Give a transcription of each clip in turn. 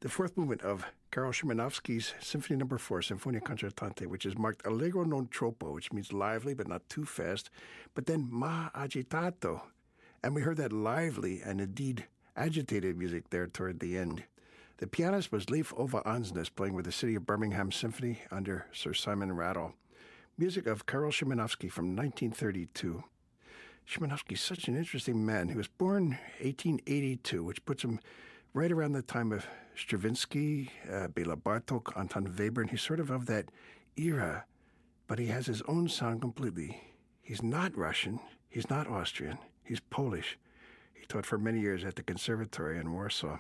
the fourth movement of Karol Szymanowski's Symphony No. 4, Sinfonia Concertante, which is marked allegro non troppo, which means lively but not too fast, but then ma agitato. And we heard that lively and indeed agitated music there toward the end. The pianist was Leif Ove Andsnes, playing with the City of Birmingham Symphony under Sir Simon Rattle. Music of Karol Szymanowski from 1932. Szymanowski is such an interesting man. He was born 1882, which puts him right around the time of Stravinsky, Bela Bartok, Anton Weber, and he's sort of that era, but he has his own sound completely. He's not Russian. He's not Austrian. He's Polish. He taught for many years at the Conservatory in Warsaw.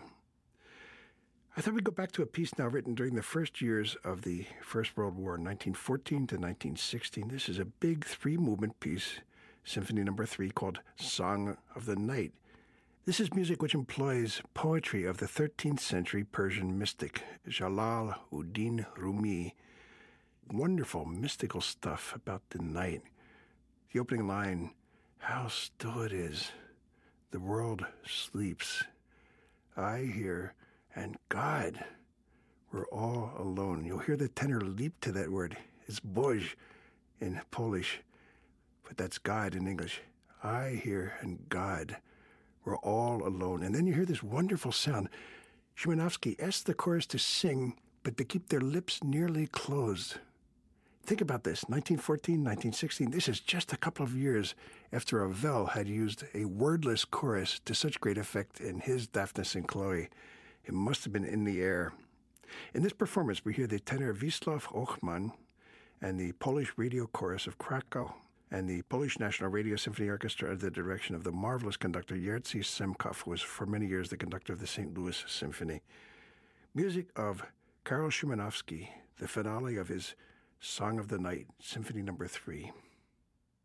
I thought we'd go back to a piece now written during the first years of the First World War, 1914 to 1916. This is a big three-movement piece, Symphony No. 3, called Song of the Night. This is music which employs poetry of the 13th century Persian mystic, Jalal-ud-Din Rumi. Wonderful mystical stuff about the night. The opening line, "How still it is. The world sleeps. I hear, and God, we're all alone." You'll hear the tenor leap to that word. It's Bóg in Polish, but that's God in English. I hear, and God, we're all alone. And then you hear this wonderful sound. Szymanowski asks the chorus to sing, but to keep their lips nearly closed. Think about this, 1914, 1916, this is just a couple of years after Ravel had used a wordless chorus to such great effect in his Daphnis and Chloe. It must have been in the air. In this performance, we hear the tenor Wisław Ochman and the Polish Radio Chorus of Krakow and the Polish National Radio Symphony Orchestra under the direction of the marvelous conductor Jerzy Semkow, who was for many years the conductor of the St. Louis Symphony. Music of Karol Szymanowski, the finale of his Song of the Night, Symphony No. 3.